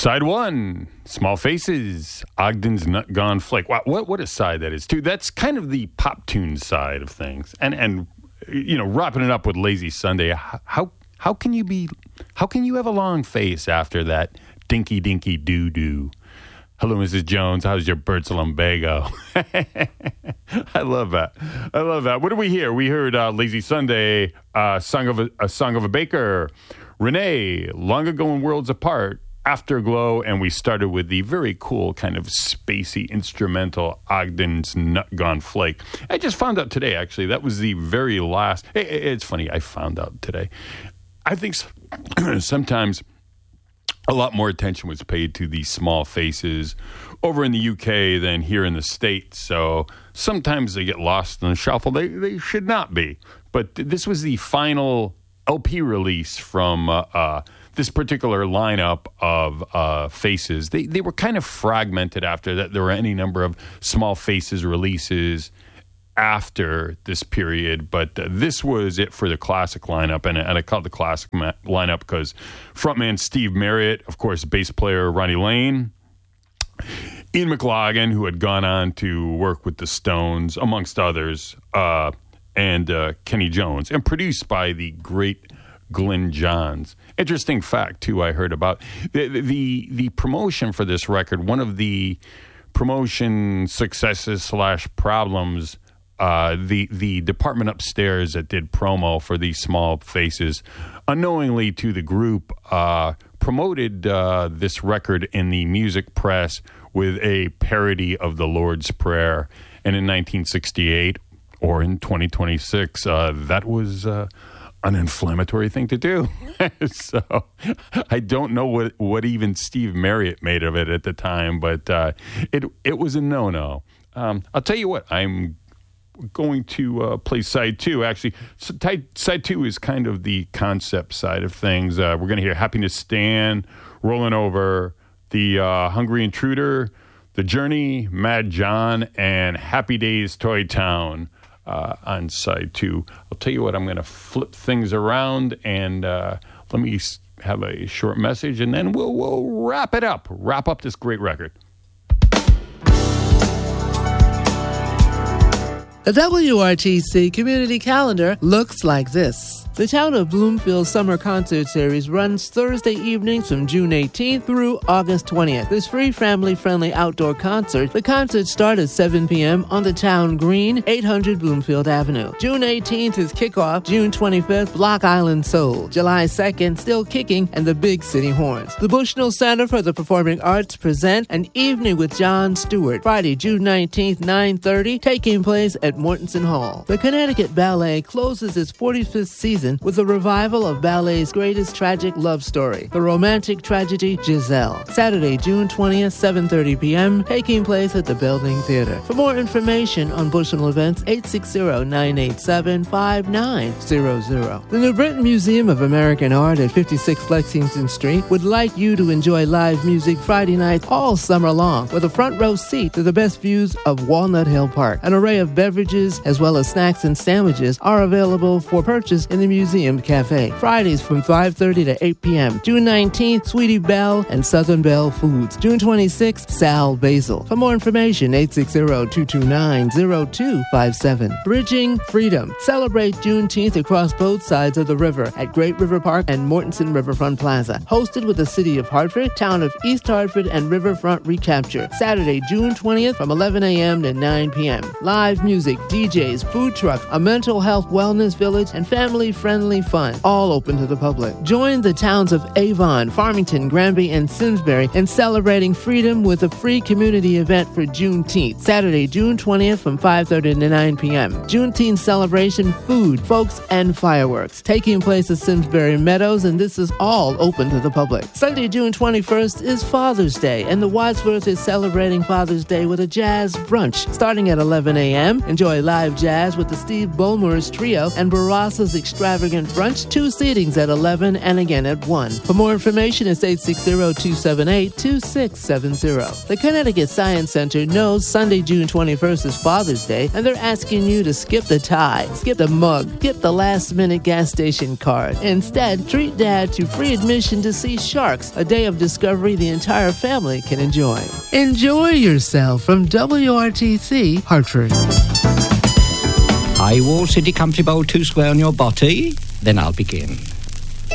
Side one, Small Faces, Ogden's Nut Gone Flake. Wow, what a side that is, too. That's kind of the pop tune side of things. And you know, wrapping it up with Lazy Sunday, how can you have a long face after that dinky dinky doo doo? Hello, Mrs. Jones. How's your Bert's lumbago? I love that. What did we hear? We heard Lazy Sunday, Song of a Baker, Renee, Long Ago and Worlds Apart, Afterglow, and we started with the very cool kind of spacey instrumental Ogden's Nut Gone Flake. I just found out today, actually, that was the very last. It's funny, I found out today. I think sometimes a lot more attention was paid to the Small Faces over in the UK than here in the States. So sometimes they get lost in the shuffle. They should not be. But this was the final LP release from this particular lineup of Faces. They were kind of fragmented after that. There were any number of Small Faces releases after this period, but this was it for the classic lineup, and I call it the classic lineup because frontman Steve Marriott, of course, bass player Ronnie Lane, Ian McLagan, who had gone on to work with the Stones, amongst others, and Kenny Jones, and produced by the great Glyn Johns. Interesting fact, too, I heard about the promotion for this record. One of the promotion successes / problems, the department upstairs that did promo for these Small Faces, unknowingly to the group, promoted this record in the music press with a parody of the Lord's Prayer. And in 1968, or in 2026, that was an inflammatory thing to do. So I don't know what even Steve Marriott made of it at the time, but it was a no-no. I'll tell you what, I'm going to play side two. Actually, side two is kind of the concept side of things. We're going to hear Happiness Stand, Rolling Over, The Hungry Intruder, The Journey, Mad John, and Happy Days Toy Town on side two. I'll tell you what, I'm going to flip things around and let me have a short message, and then we'll wrap up this great record. The WRTC Community Calendar looks like this. The Town of Bloomfield Summer Concert Series runs Thursday evenings from June 18th through August 20th. This free family-friendly outdoor concert. The concerts start at 7 p.m. on the Town Green, 800 Bloomfield Avenue. June 18th is kickoff. June 25th, Block Island Soul. July 2nd, Still Kicking and the Big City Horns. The Bushnell Center for the Performing Arts present An Evening with Jon Stewart. Friday, June 19th, 9:30, taking place at Mortensen Hall. The Connecticut Ballet closes its 45th season with a revival of ballet's greatest tragic love story, the romantic tragedy Giselle. Saturday, June 20th, 7:30 p.m., taking place at the Belding Theater. For more information on Bushnell events, 860-987-5900. The New Britain Museum of American Art at 56 Lexington Street would like you to enjoy live music Friday nights all summer long with a front row seat to the best views of Walnut Hill Park. An array of beverages as well as snacks and sandwiches are available for purchase in the Museum Cafe. Fridays from 5:30 to 8 p.m. June 19th, Sweetie Belle and Southern Belle Foods. June 26th, Sal Basil. For more information, 860-229-0257. Bridging Freedom. Celebrate Juneteenth across both sides of the river at Great River Park and Mortensen Riverfront Plaza. Hosted with the City of Hartford, Town of East Hartford, and Riverfront Recapture. Saturday, June 20th from 11 a.m. to 9 p.m. Live music, DJs, food truck, a mental health wellness village, and family-friendly fun, all open to the public. Join the towns of Avon, Farmington, Granby, and Simsbury in celebrating freedom with a free community event for Juneteenth. Saturday, June 20th from 5:30 to 9 p.m. Juneteenth celebration, food, folks, and fireworks. Taking place at Simsbury Meadows, and this is all open to the public. Sunday, June 21st is Father's Day, and the Wadsworth is celebrating Father's Day with a jazz brunch. Starting at 11 a.m., enjoy live jazz with the Steve Ballmer's Trio and Barassa's Extravagant extravagant brunch, 2 seatings at 11 and again at 1. For more information, it's 860-278-2670. The Connecticut Science Center knows Sunday, June 21st is Father's Day, and they're asking you to skip the tie, skip the mug, skip the last-minute gas station card. Instead, treat Dad to free admission to see sharks, a day of discovery the entire family can enjoy. Enjoy yourself from WRTC, Hartford. I Wall City Country Bowl 2 square on your body? Then I'll begin.